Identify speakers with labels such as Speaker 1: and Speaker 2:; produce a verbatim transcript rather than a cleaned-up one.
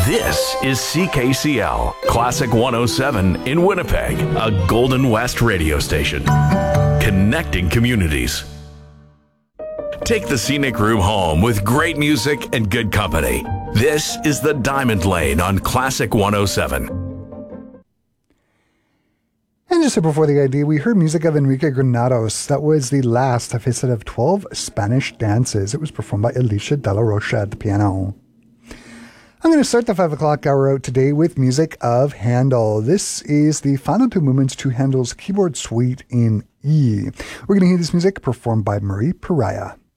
Speaker 1: This is C K C L, Classic one oh seven in Winnipeg, a Golden West radio station. Connecting communities. Take the scenic room home with great music and good company. This is the Diamond Lane on Classic one oh seven.
Speaker 2: And just before the I D, we heard music of Enrique Granados. That was the last of his set of twelve Spanish dances. It was performed by Alicia De La Rocha at the piano. I'm going to start the five o'clock hour out today with music of Handel. This is the final two movements to Handel's keyboard suite in E. We're going to hear this music performed by Marie Pariah.